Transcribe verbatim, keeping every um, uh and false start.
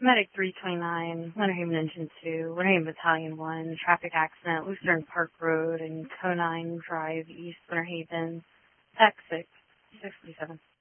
Medic three twenty-nine, Winter Haven Engine two, Winter Haven Battalion one, traffic accident, Lucerne Park Road and Conine Drive, East Winter Haven, X six, six forty-seven.